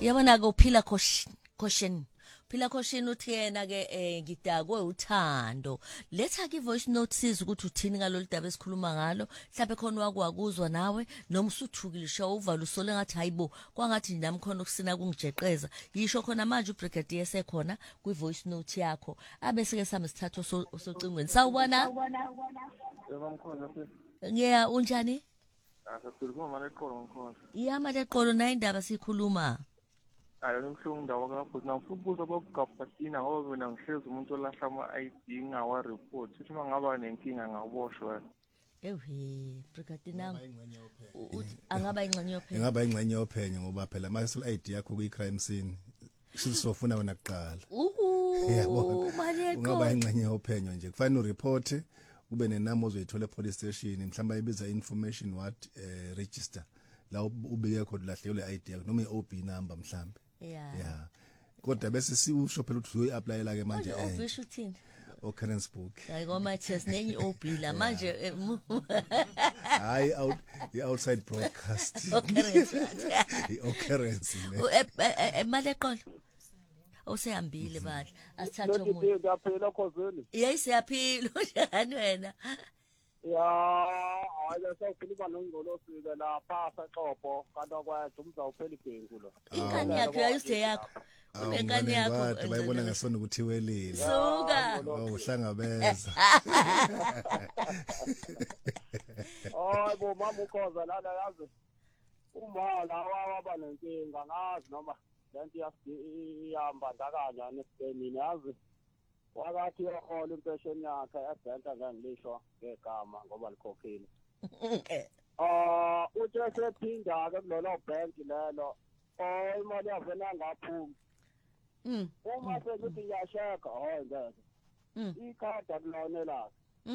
Yabona ke uphila caution. Phila caution uthi yena ke ngidakwe uthando. Letha ke voice note siza ukuthi uthini ngalolu daba esikhuluma ngalo. Mhlawumbe khona wakwakuzwa nawe noma usuthukile show uvala usole ngathi hayibo kwangathi nami khona ukusina kungijeqeza. Yisho khona manje ubrigadier esekhona kwi voice note yakho. Abese ke sami sithatha osocingweni. Sawubona? Yebo mkhona sis. Yeah, unjani? Asikhuluma manje eqolo mkhona. Yama leqolo na indaba sikhuluma. Hayi ngimhlungu ndawo kafuthi nawufubuza bokugafatina ngoba mina ngihlezi umuntu olahla ama-ID ngawa report uthi mangaba nenkinga ngaboshwa. Ewe, brigadier nangu. Angaba ingxenye yophenyo. Engaba ingxenye yophenyo ngoba phela mase i-ID yakho kwi-crime scene. Sizofuna wena kuqala. Yabo. Manje ungaba ingxenye yophenyo nje kufanele ureport ube nenamba ozoyithola police station mhlamba ibiza information what register la ubike khona lahle le ID yakho noma i-OB number mhlambe. Yeah. Kodwa bese siusho phela ukuthi uyoyi-applyela ke manje obisho uthini? Occurrence book. Hayi ngoma chess nenye OB la manje hayi outside broadcast. Occurrence. Maleqolo. Usehambile badla. Asithathe umuntu. Ngiyaphila khosini. Siyaphila njani wena? Hayi sawukhuluma nongolosike lapha saXhobo kanti kwethu umzawuphela ibhengu lo. Ingane yakho yayise yakho. Ingane yakho bayibona ngasona ukuthi welile. Suka. Uhlangabeza. Bo mama ukhoza lana yazi. Uma la waba nenkinga ngazi noma lento iyahamba ndakanya nesibeni yazi. Wakathi uyohola impesheni yakhe ebhenka ngangilisho ngegama ngoba likhokhile. Uthe sephinda ke kulelo bank lelo. Imali yavela ngaphuma. Uma sekuthi iyasheka ngeke. Ikhadi akulonela.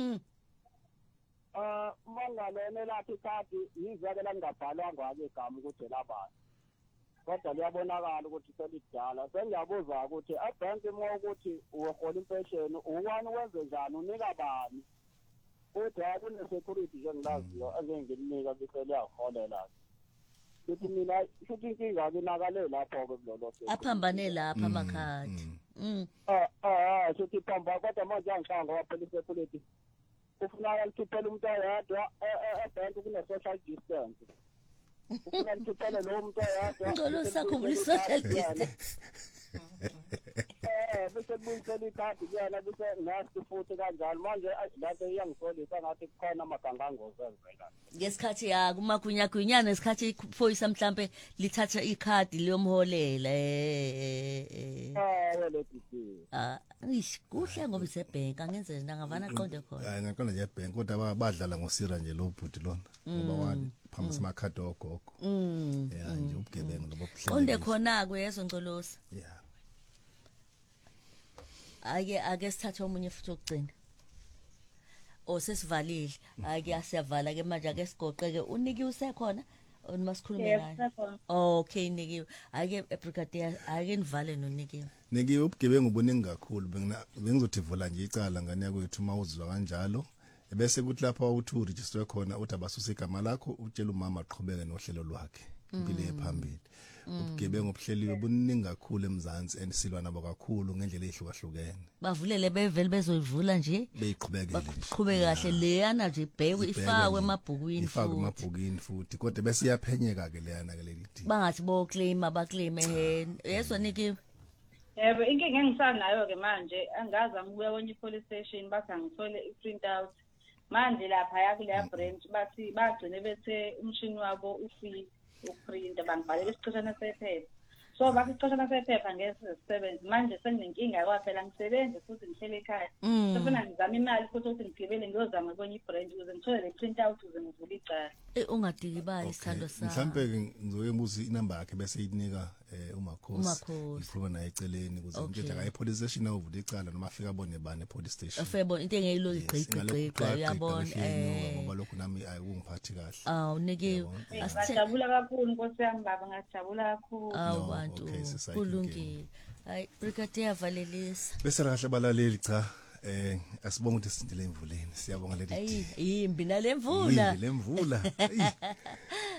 Mangalonela ikhadi yizake la ngabhalwanga ngegama ukuthi elabani. Kodwa liyabonakala ukuthi selidala sengiyabuza ukuthi ebank uma ukuthi uhola impesheni uwani wenze njani unika bani uthi akune security nje ngilaziyo engengilinika bese liyaholela ukuthi mina futhi inkinga kinakale lapho ke kulolo aphambane lapha amakhadi futhi phamba kodwa manje angihlanga waphela security ufuna ukuthola umuntu oyedwa ebank kune social distance. Ukuthola lo muntu oyedwa ngolo sakhumbula social distance bese kubuyisela ikhadi kuyena bese ngasi futhi kanjalo manje lapho iyangisolisa ngathi kukhona amagangangozi ezivela ngesikhathi kumagunyagwinyana ngesikhathi iphoyisa mhlambe lithatha ikhadi liyomholela kuhle ngoba isebhenka angenzeni ngavana aqonde khona hayi ngaqonda nje ebhenki kodwa badlala ngosira nje lo bhuti lona ngoba wani phamba semakhadi ogogo nje ubugebengu lobuhlelo qonde khona kwezo ngcolosa ake sithathe omunye futhi okugcina sesivalile ake asiyavala ke manje ake sigoqeke uniki usekhona noma sikhulume naye okay nikiwe ake brigadier ake nivale nonikiwe nikiwe ubugebengu ubuningi kakhulu bengizothi vula nje icala ngane yakwethu mawuzwa kanjalo bese kuthi lapha uthi uregister khona uthi abasusa igama lakho utshela umama aqhubeke nohlelo lwakhe impilo ephambili ubugebengu obuhleliwe buningi kakhulu eMzansi enisilwa nabo kakhulu ngendlela ehlukahlukene bavulele bevele bezoyivula nje beyiqhubekele baqhubeke kahle leyana nje ibhekwe ifakwe emabhukwini futhi kodwa bese iyaphenyeka ke leyana ke lelithi bangathi bo claim abaclaim yeswa nikiwe yebo inkinga engisanayo ke manje angaza ngibuya kwenye police station bathi angithole i-print out manje lapha yakule branch bathi bagcine bethe umshini wabo ufile ukuprinta bangibhalela isiqeshana sephepha so bathi isiqeshana sephepha ngeke sisebenze manje senginenkinga kwaphela ngisebenze futhi ngihlele ekhaya sefuna ngizama imali futhi ukuthi ngigibele ngiyozama kwenye ibranch ukuze ngithole le print out ukuze ngivule icala ungadiki bayi isithando sami mhlambe ngizoyembuza inamba yakhe bese iyinika umakhosi ikhuluma naye eceleni ukuze ngithethe ngaye police station awuvula icala noma afika abone bani police station afebo into engeyilo igqiqi uyabona ngoba lokho nami ayikungiphathi kahle unikiwe asijabula kakhulu Nkosi yami baba ngajabula kakhulu bantu kulungile hayi brigadier valelisa bese kahle balaleli cha asibonga ukuthi sindile emvuleni siyabonga leli yimbi nalemvula lemvula